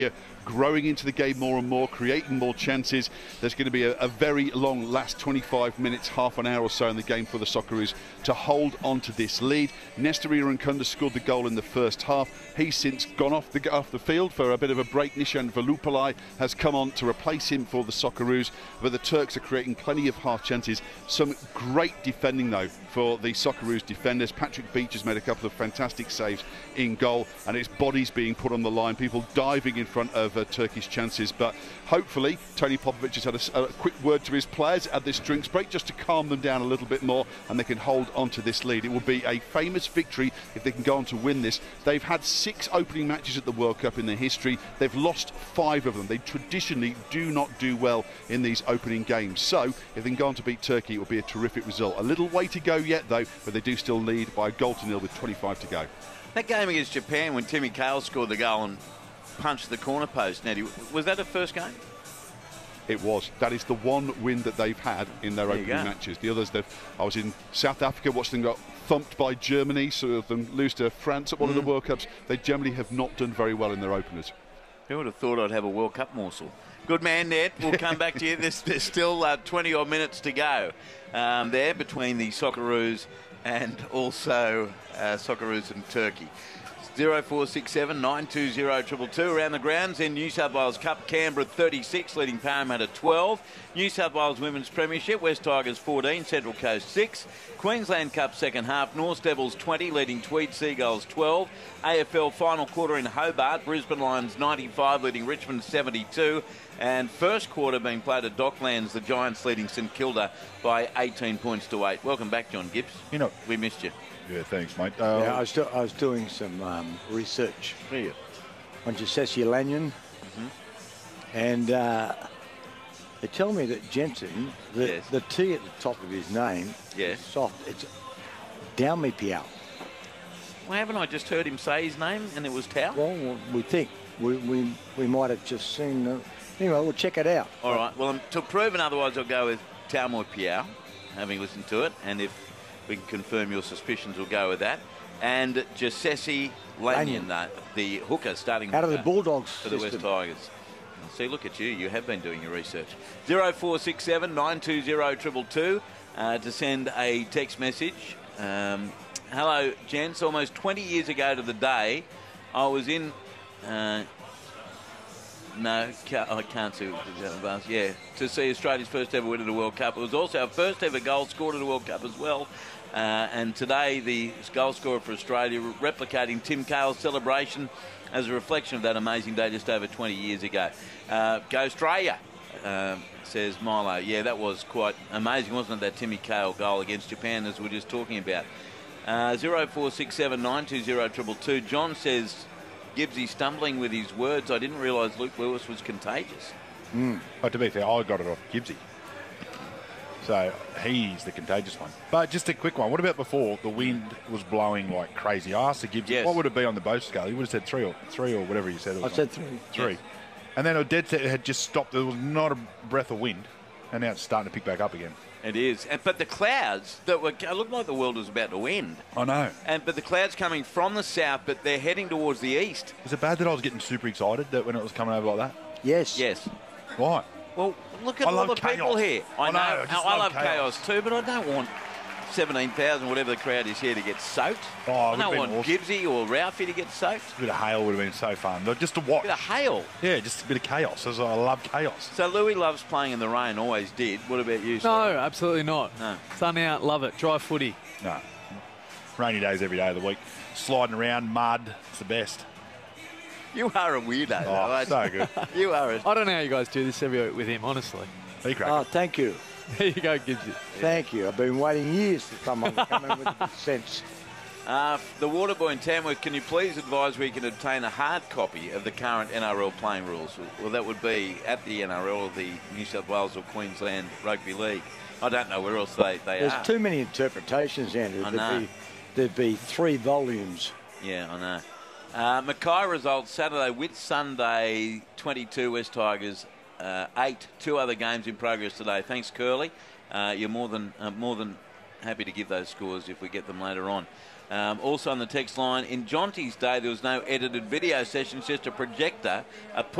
growing into the game more and more, creating more chances. There's going to be a very long last 25 minutes, half an hour or so in the game for the Socceroos to hold on to this lead. Nestor Irankunda scored the goal in the first half. He's since gone off the field for a bit of a break. Nishan Velupalai has come on to replace him for the Socceroos, but the Turks are creating plenty of half chances. Some great defending though for the Socceroos defenders. Patrick Beach has made a couple of fantastic saves in goal, and it's bodies being put on the line, people diving in front of Turkish chances. But hopefully Tony Popovic has had a quick word to his players at this drinks break just to calm them down a little bit more, and they can hold on to this lead. It will be a famous victory if they can go on to win this. They've had 6 opening matches at the World Cup in their history. They've lost 5 of them. They traditionally do not do well in these opening games. So if they can go on to beat Turkey, it will be a terrific result. A little way to go yet though, but they do still lead by a goal to nil with 25 to go. That game against Japan when Timmy Cahill scored the goal and punched the corner post, Nettie, was that a first game? It was. That is the one win that they've had in their opening matches. The others, I was in South Africa, watched them got thumped by Germany, saw them lose to France at one of the World Cups. They generally have not done very well in their openers. Who would have thought I'd have a World Cup morsel? Good man, Ned. We'll come back to you. There's still 20-odd minutes to go there between the Socceroos and also Socceroos and Turkey. 0467 920 222 around the grounds in New South Wales Cup. Canberra 36, leading Parramatta 12. New South Wales Women's Premiership, West Tigers 14, Central Coast 6. Queensland Cup second half, North Devils 20, leading Tweed Seagulls 12. AFL final quarter in Hobart, Brisbane Lions 95, leading Richmond 72. And first quarter being played at Docklands, the Giants leading St Kilda by 18 points to 8. Welcome back, John Gibbs. You know, we missed you. Yeah, thanks, mate. Yeah, I was doing some research on Jessesi Lanyon, and they tell me that Jensen, the T at the top of his name, is soft. It's Daumi Piao. Well, haven't I just heard him say his name and it was Tau? Well, we think we might have just seen. Anyway, we'll check it out. All right. Well, to prove it otherwise, I'll go with Taumoi Piao, having listened to it, and if we can confirm your suspicions, we'll go with that. And Jessesi Lanyon, the hooker, starting out of the Bulldogs for the West Tigers. See, look at you. You have been doing your research. 0467 920 222 to send a text message. Hello, gents. Almost 20 years ago to the day, I was in... No, I can't see. Yeah, to see Australia's first ever win at a World Cup. It was also our first ever goal scored at a World Cup as well. And today, the goal scorer for Australia, replicating Tim Cahill's celebration as a reflection of that amazing day just over 20 years ago. Go Australia, says Milo. Yeah, that was quite amazing, wasn't it, that Timmy Cahill goal against Japan, as we were just talking about. 0467 920 222. John says... Gibbsy stumbling with his words. I didn't realise Luke Lewis was contagious. But to be fair, I got it off Gibbsy. So he's the contagious one. But just a quick one. What about before? The wind was blowing like crazy. I asked Gibbsy, what would it be on the boat scale? He would have said three or whatever he said. I said 3. 3. Yes. And then a dead set had just stopped. There was not a breath of wind. And now it's starting to pick back up again. It is. But the clouds that looked like the world was about to end. I know. But the clouds coming from the south, but they're heading towards the east. Is it bad that I was getting super excited that when it was coming over like that? Yes. Yes. Why? Well, look at all the people here. I know. I love chaos too, but I don't want 17,000, whatever the crowd is here, to get soaked. I don't want Gibbsy or Ralphie to get soaked. A bit of hail would have been so fun. Just to watch. A bit of hail? Yeah, just a bit of chaos. I love chaos. So Louis loves playing in the rain, always did. What about you, sir? No, absolutely not. No. Sun out, love it. Dry footy. No. Rainy days every day of the week. Sliding around, mud. It's the best. You are a weirdo, though. So good. You are I don't know how you guys do this every week with him, honestly. Oh, thank you. There you go, Gibbsy. Thank you. I've been waiting years to come in with sense. The Waterboy in Tamworth, can you please advise we can obtain a hard copy of the current NRL playing rules? Well, that would be at the NRL or the New South Wales or Queensland Rugby League. I don't know where else they are. There's too many interpretations, Andrew. I know. There'd be 3 volumes. Yeah, I know. Mackay results Saturday with Sunday, 22 West Tigers, 8. 2 other games in progress today. Thanks, Curly. You're more than happy to give those scores if we get them later on. Also on the text line, in Jonty's day, there was no edited video sessions, just a projector, a